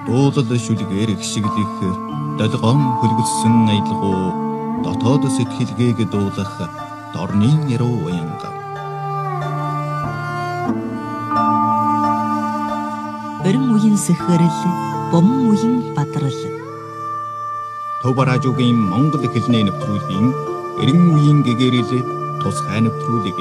Дуулал шүлгээр ихшиглэх долгоон хөлгөссөн аялгуу дотоод сэтгэлгээг дуулах дорны яруу уянга. Өрн үеийн сэхэрэл, бомн үеийн бадрал. Төв радиогийн Монгол хэлний нэвтрүүлгийн эрен үеийн гэгэрэл тусгай нэвтрүүлэг.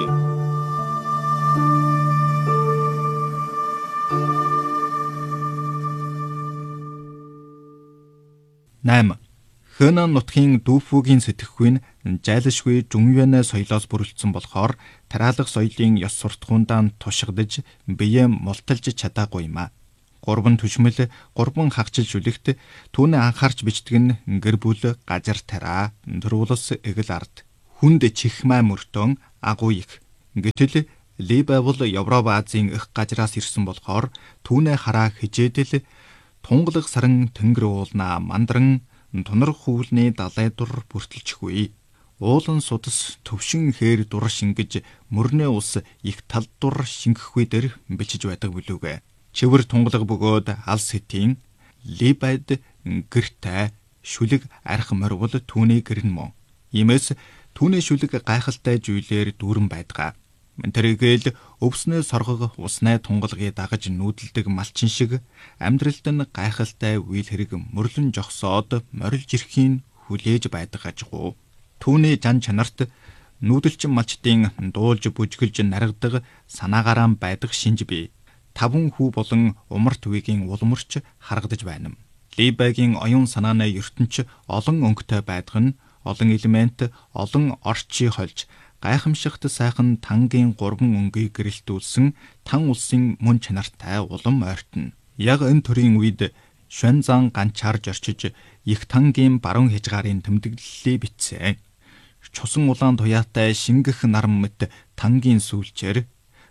8. Хönön нутгийн Дүүфүүгийн сэтгэхүйн жайлшгүй Жунгюанэ соёлоос бүрэлдсэн болохоор тараалах соёлын ёс суртахуундаа тушгадж бие мулталж чадаагүй юм а. Гурван түшмэл, гурван хагчил шүлэгт түүний анхаарч бичдэг нь гэр бүл, газар тараа, төрүүлс эгэл ард, хүнд чихмаа мөртөн агуу их. Гэтэл Ли байвал Европ Азийн их газраас ирсэн болохоор түүнээ хараа хижээдэл тунгалаг саран тэнгэр уулнаа мандран тунар хөвлний далай дур бүртэлчихгүй. Уулан судас төвшин хээр дур шингэж мөрнөө ус их тал дур шингэхгүй дэр бичиж байдаг бүлүүгэ. Чивэр тунгалаг бөгөөд алс хэтийн Либайд гэртэй шүлэг арх морвол түүний гэрн мөн. Иймээс түүний шүлэг гайхалтай зүйлээр дүүрэн байдгаа. Тэргээл өвснөө соргог уснай тунгалгийг дагаж нүүдэлдэг малчин шиг амьдралд нь гайхалтай үйл хэрэг мөрлөн жогсоод морилж ирэхийн хүлээж байдаг ажгүй. Түүний жан чанарт нүүдэлчин малчдын дуулж бүжгэлж наргадаг санаагараа байдаг шинж бий. 5 хүү болон умарт үеийн улмөрч харагдаж байна. Либагийн оюун санааны ертөнч олон өнгөтэй байдаг нь олон элемент, олон орчий хольж гайхамшигт сайхан тангийн 3 өнгийг гэрэлтүүлсэн тан улсын мөн чанартай улам ойртно. Яг энэ төрлийн үед Шүнзан ганчаарж орчиж их тангийн баруун хязгаарын тэмдэглэлийг бичсэн. Чусан улаан туяатай шингэх наран мэт тангийн сүүлчээр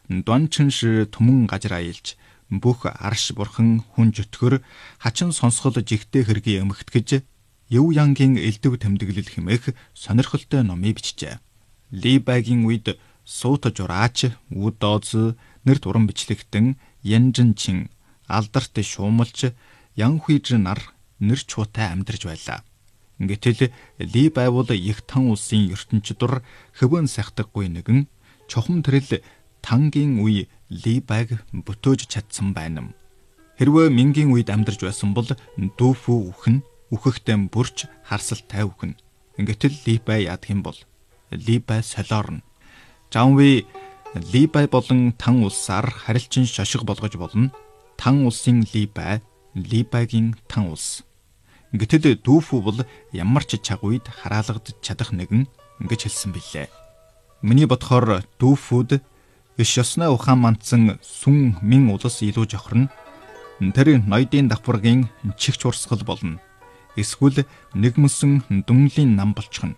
Дуанчинш түмэн газар аялж бүх арш бурхан хүн жөтгөр хачин сонсгол жигтэй хэргийн эмхтгэж Юу Янгийн элдв тэмдэглэл хэмээх сонирхолтой номыг бичжээ. Либагийн үед Суута жураач, Удоз, нэр туран бичлэгтэн Янжинчин алдарт шуумалж Янхуйж нар нэр чуутай амьдарч байлаа. Гэтэл Ли байвал их тан улсын ертөнч дур хөвөн сахдаггүй нэгэн чухам тэрэл тангийн үе Либаг бүтөөж чадсан байна. Хэрвээ Мингийн үед амьдарч байсан бол Дүүфүү үхэн үхэхтэй бүрч харсалтай үхэн. Гэтэл Либай яадах юм бол Либай солиорно. Жанви Либай болон тан улсаар харилцан шошиг болгож болно. Тан улсын Либай, Либагийн тан улс. Гэтэл Дүүфүү бол ямар ч чаг үед хараалгад чадах нэгэн ингэж хэлсэн билээ. Миний бодохоор Дүүфүүд иш ёсны ухаан мандсан сүн мин улс илүү жохорно. Тэр ноёдын давхаргийн чихч урсгал болно. Эсвэл нэгмсэн дүнлийн нам болчихно.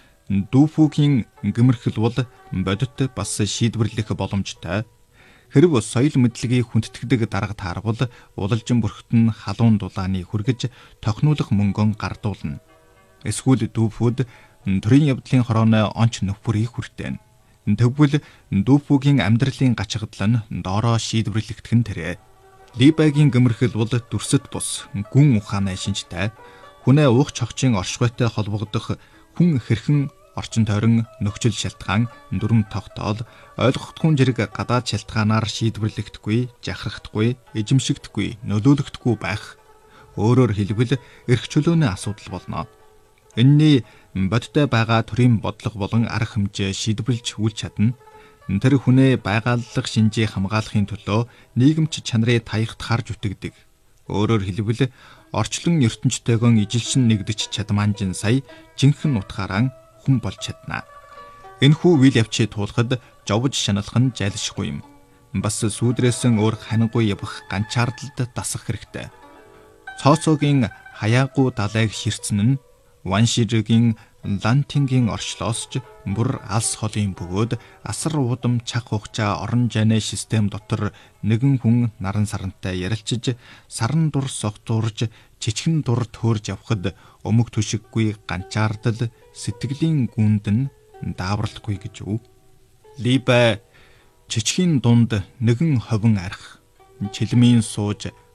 Дүүфүүгийн гэмэрхэл бол бодит бас шийдвэрлэх боломжтой. Хэрв соёл мэдлэгийг хүндэтгдэг дарга таарвал улалжин бүрхт нь халуун дулааны хүргэж тохинулах мөнгөн гардуулна. Эсвэл Дүүфүүд төрийн явдлын хорооны онч нөхөрийг хүртэнэ. Тэгвэл Дүүфүүгийн амьдралын гачигдал нь доороо шийдвэрлэгдэх нь тэрэ. Либагийн гэмэрхэл бол дүрсэт бус гүн ухааны шинжтэй хүнээ уух чогчийн оршихуйтай холбогдох хүн хэрхэн орчин тойрон нөхцөл шалтгаан дүрм тогтоол ойлгохдгүй зэрэг гадаад шалтгаанаар шийдвэрлэгдэхгүй, жахрахдаггүй, эзэмшигдэхгүй, нөлөөлөгдөхгүй байх. Өөрөөр хэлбэл эрх чөлөөний асуудал болно. Энэний бодтой байгаа төрийн бодлого болон арга хэмжээ шийдвэрлэж үйлч чадна. Тэр хүнээ байгаллах шинжийг хамгаалахын төлөө нийгэмч чанарыг таягт харж үтгдэг. Өөрөөр хэлбэл орчлон ертөнцтэйгөө ижилшин нэгдэж чадмаанжин сая жинхэнэ утгаараа хүн болж чадна. Энэхүү үйл явцыг туулахад жовж шаналх нь жайлшгүй юм. Бас сүүдрээсэн өөр ханиггүй явах ганчаардалд дасах хэрэгтэй. Цооцоогийн хаяагуу далайг ширцэн нь Ваншижигийн Лантингийн орчлоосч бүр алс холын бөгөөд асар уудам чах хугацаа орон жаны систем дотор нэгэн хүн наран сарантай ярилцж саран дур согтуурж чичгэн дур төөрж явхад өмг түшиггүй ганчаардал сэтгэлийн гүнд нь даавралгүй гэж үү? Либай чичгийн дунд нэгэн ховин арх чилмийн сууж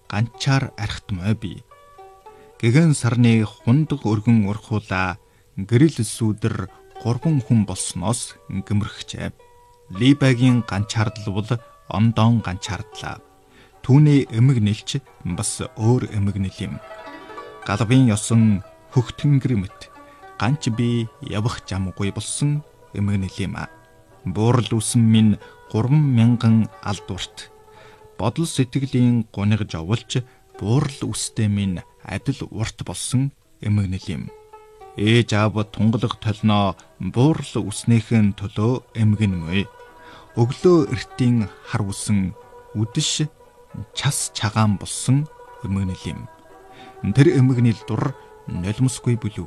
ганчаар архитмой бий. Гэгэн сарны хундаг өргөн урхуула гэрэл сүдэр 3 хүн болсноос гэмэрхжээ. Либагийн ганчаардал бол ондоон ганчаардлаа. Түүний эмэг нэлч бас өөр эмэг нэл юм. Галбын ёсон хөхтөнгөр мэт ганч би явах замгүй болсон эмэг нэл юм. Буурал үсэн минь 3,000 алд урт. Бодол сэтгэлийн гунигж оволж буурал үстэй минь адил урт болсон эмэг нэл юм. Ээж аав тунгалаг толноо буурал үснийхэн төлөө эмгэнмэй. Өглөө эртийн хар үсэн үдэш час чагаан болсон эмгэнэл юм. Тэр эмгэнэл дур нулимсгүй бүлүү.